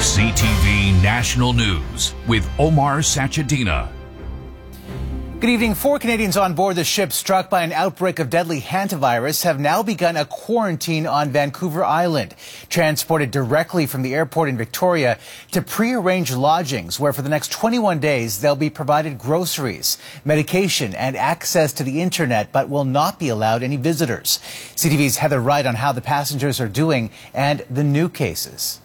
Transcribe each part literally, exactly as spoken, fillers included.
C T V National News with Omar Sachedina. Good evening. Four Canadians on board the ship struck by an outbreak of deadly hantavirus have now begun a quarantine on Vancouver Island, transported directly from the airport in Victoria to pre-arranged lodgings where for the next twenty-one days they'll be provided groceries, medication and access to the internet, but will not be allowed any visitors. C T V's Heather Wright on how the passengers are doing and the new cases.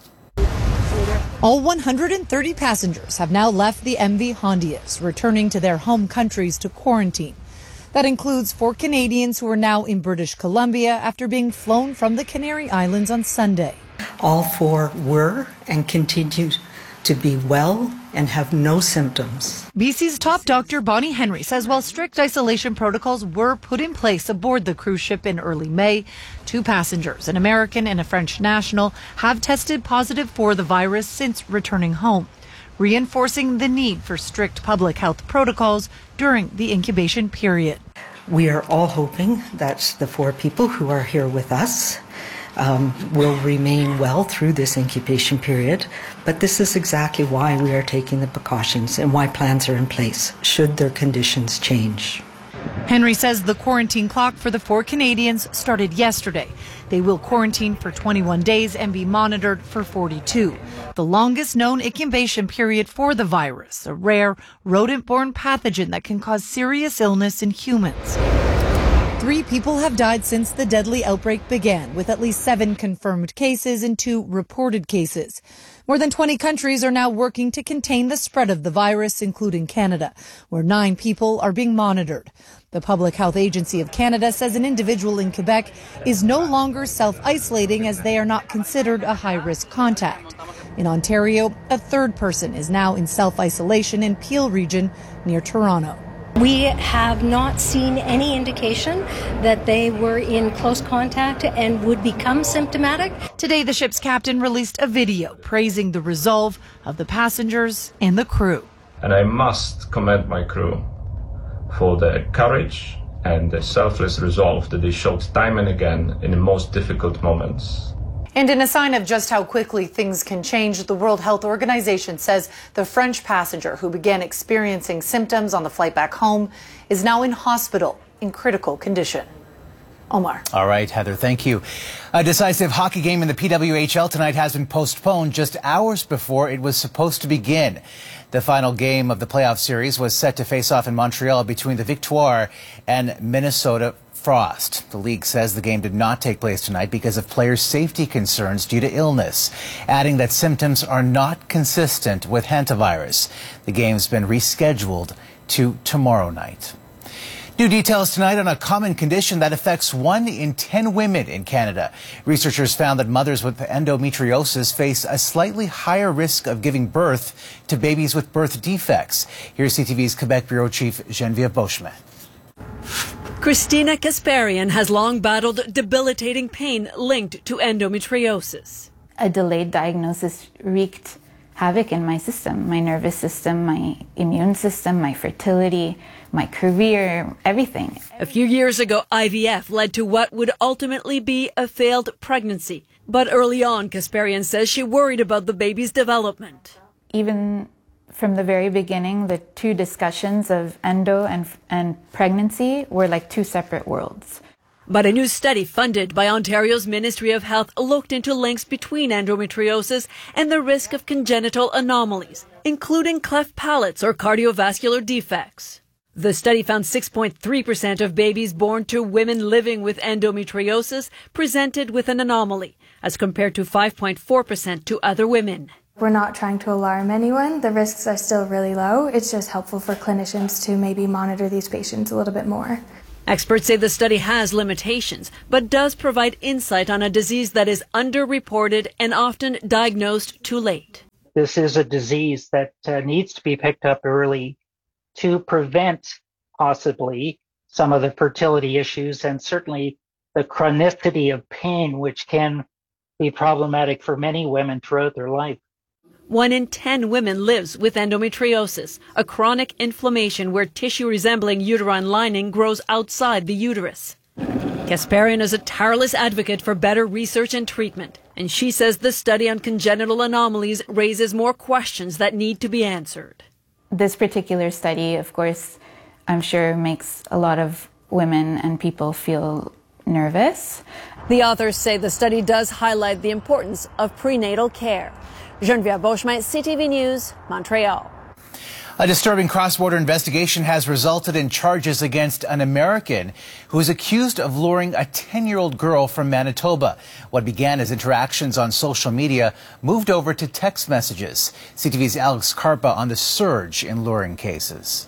All one hundred thirty passengers have now left the M V Hondias, returning to their home countries to quarantine. That includes four Canadians who are now in British Columbia after being flown from the Canary Islands on Sunday. All four were and continue to be well and have no symptoms. B C's top doctor Bonnie Henry says while strict isolation protocols were put in place aboard the cruise ship in early May, two passengers, an American and a French national, have tested positive for the virus since returning home, reinforcing the need for strict public health protocols during the incubation period. We are all hoping that the four people who are here with us Um, will remain well through this incubation period, but this is exactly why we are taking the precautions and why plans are in place should their conditions change. Henry says the quarantine clock for the four Canadians started yesterday. They will quarantine for twenty-one days and be monitored for forty-two, the longest known incubation period for the virus, a rare rodent-borne pathogen that can cause serious illness in humans. Three people have died since the deadly outbreak began, with at least seven confirmed cases and two reported cases. More than twenty countries are now working to contain the spread of the virus, including Canada, where nine people are being monitored. The Public Health Agency of Canada says an individual in Quebec is no longer self-isolating as they are not considered a high-risk contact. In Ontario, a third person is now in self-isolation in Peel region near Toronto. We have not seen any indication that they were in close contact and would become symptomatic. Today, the ship's captain released a video praising the resolve of the passengers and the crew. And I must commend my crew for the courage and the selfless resolve that they showed time and again in the most difficult moments. And in a sign of just how quickly things can change, the World Health Organization says the French passenger who began experiencing symptoms on the flight back home is now in hospital in critical condition. Omar. All right, Heather, thank you. A decisive hockey game in the P W H L tonight has been postponed just hours before it was supposed to begin. The final game of the playoff series was set to face off in Montreal between the Victoire and Minnesota Frost. The league says the game did not take place tonight because of players' safety concerns due to illness, adding that symptoms are not consistent with hantavirus. The game's been rescheduled to tomorrow night. New details tonight on a common condition that affects one in ten women in Canada. Researchers found that mothers with endometriosis face a slightly higher risk of giving birth to babies with birth defects. Here's C T V's Quebec Bureau Chief Geneviève Beauchemin. Christina Kasparian has long battled debilitating pain linked to endometriosis. A delayed diagnosis wreaked havoc in my system, my nervous system, my immune system, my fertility, my career, everything. A few years ago, I V F led to what would ultimately be a failed pregnancy. But early on, Kasparian says she worried about the baby's development. Even from the very beginning, the two discussions of endo and, and pregnancy were like two separate worlds. But a new study funded by Ontario's Ministry of Health looked into links between endometriosis and the risk of congenital anomalies, including cleft palates or cardiovascular defects. The study found six point three percent of babies born to women living with endometriosis presented with an anomaly, as compared to five point four percent to other women. We're not trying to alarm anyone. The risks are still really low. It's just helpful for clinicians to maybe monitor these patients a little bit more. Experts say the study has limitations, but does provide insight on a disease that is underreported and often diagnosed too late. This is a disease that uh, needs to be picked up early to prevent possibly some of the fertility issues and certainly the chronicity of pain, which can be problematic for many women throughout their life. One in ten women lives with endometriosis, a chronic inflammation where tissue resembling uterine lining grows outside the uterus. Kasparian is a tireless advocate for better research and treatment. And she says the study on congenital anomalies raises more questions that need to be answered. This particular study, of course, I'm sure makes a lot of women and people feel nervous. The authors say the study does highlight the importance of prenatal care. Geneviève Beauchemin, C T V News, Montreal. A disturbing cross-border investigation has resulted in charges against an American who is accused of luring a ten-year-old girl from Manitoba. What began as interactions on social media moved over to text messages. C T V's Alex Carpa on the surge in luring cases.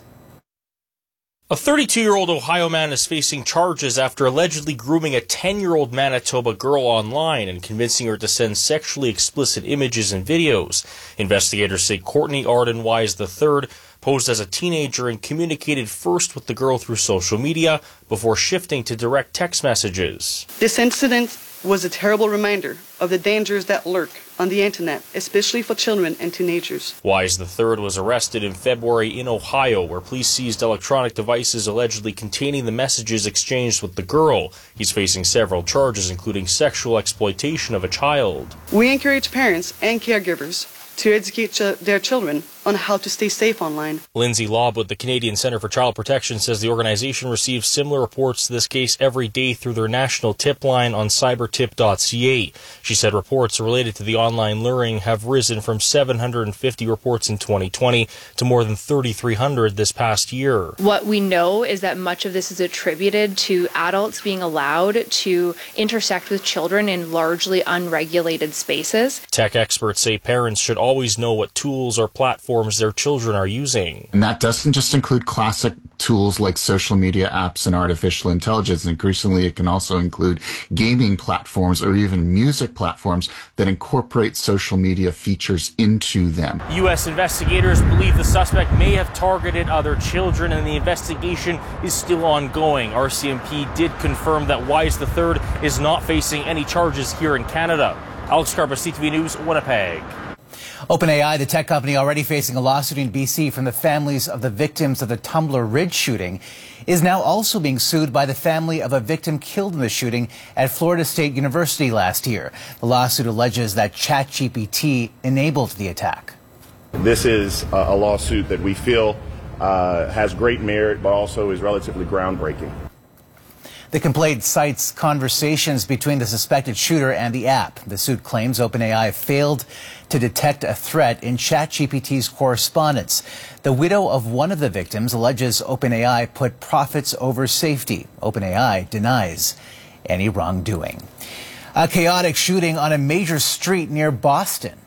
A thirty-two-year-old Ohio man is facing charges after allegedly grooming a ten-year-old Manitoba girl online and convincing her to send sexually explicit images and videos. Investigators say Courtney Arden Wise the third posed as a teenager and communicated first with the girl through social media before shifting to direct text messages. This incident was a terrible reminder of the dangers that lurk on the internet, especially for children and teenagers. Wise the third was arrested in February in Ohio, where police seized electronic devices allegedly containing the messages exchanged with the girl. He's facing several charges, including sexual exploitation of a child. We encourage parents and caregivers to educate ch- their children on how to stay safe online. Lindsay Lobb with the Canadian Centre for Child Protection says the organization receives similar reports to this case every day through their national tip line on cybertip dot c a. She said reports related to the online luring have risen from seven hundred fifty reports in twenty twenty to more than thirty-three hundred this past year. What we know is that much of this is attributed to adults being allowed to intersect with children in largely unregulated spaces. Tech experts say parents should always know what tools or platforms their children are using. And that doesn't just include classic tools like social media apps and artificial intelligence. Increasingly, it can also include gaming platforms or even music platforms that incorporate social media features into them. U S investigators believe the suspect may have targeted other children, and the investigation is still ongoing. R C M P did confirm that Wise the third is not facing any charges here in Canada. Alex Carpa, C T V News, Winnipeg. OpenAI, the tech company already facing a lawsuit in B C from the families of the victims of the Tumbler Ridge shooting, is now also being sued by the family of a victim killed in the shooting at Florida State University last year. The lawsuit alleges that ChatGPT enabled the attack. This is a lawsuit that we feel uh, has great merit, but also is relatively groundbreaking. The complaint cites conversations between the suspected shooter and the app. The suit claims OpenAI failed to detect a threat in ChatGPT's correspondence. The widow of one of the victims alleges OpenAI put profits over safety. OpenAI denies any wrongdoing. A chaotic shooting on a major street near Boston.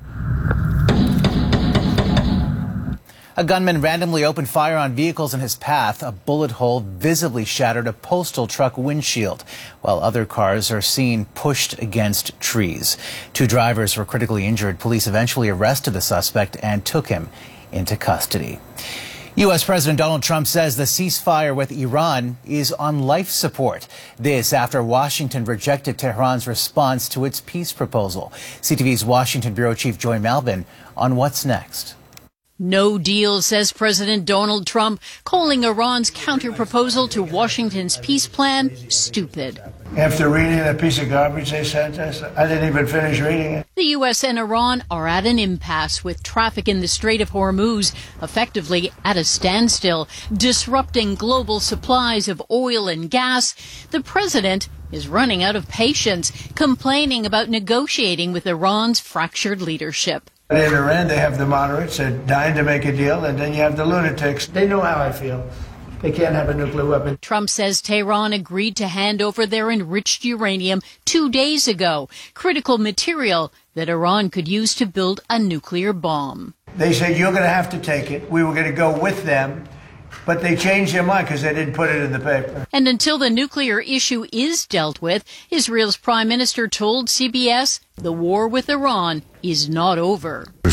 A gunman randomly opened fire on vehicles in his path. A bullet hole visibly shattered a postal truck windshield, while other cars are seen pushed against trees. Two drivers were critically injured. Police eventually arrested the suspect and took him into custody. U S President Donald Trump says the ceasefire with Iran is on life support. This after Washington rejected Tehran's response to its peace proposal. C T V's Washington Bureau Chief Joy Malbin on what's next. No deal, says President Donald Trump, calling Iran's counterproposal to Washington's peace plan stupid. After reading that piece of garbage they sent us, I didn't even finish reading it. The U S and Iran are at an impasse, with traffic in the Strait of Hormuz effectively at a standstill, disrupting global supplies of oil and gas. The president is running out of patience, complaining about negotiating with Iran's fractured leadership. In Iran, they have the moderates, they're dying to make a deal, and then you have the lunatics. They know how I feel. They can't have a nuclear weapon. Trump says Tehran agreed to hand over their enriched uranium two days ago, critical material that Iran could use to build a nuclear bomb. They said, you're going to have to take it. We were going to go with them. But they changed their mind because they didn't put it in the paper. And until the nuclear issue is dealt with, Israel's prime minister told C B S the war with Iran is not over.